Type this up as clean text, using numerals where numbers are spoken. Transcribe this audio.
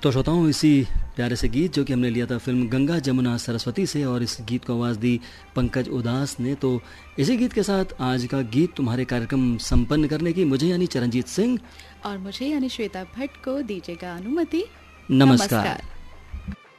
तो श्रोताओं, इसी प्यारे से गीत जो कि हमने लिया था फिल्म गंगा जमुना सरस्वती से, और इस गीत को आवाज़ दी पंकज उदास ने। तो इसी गीत के साथ आज का गीत तुम्हारे कार्यक्रम संपन्न करने की मुझे यानी चरणजीत सिंह और मुझे यानी श्वेता भट्ट को दीजिएगा अनुमति। नमस्कार।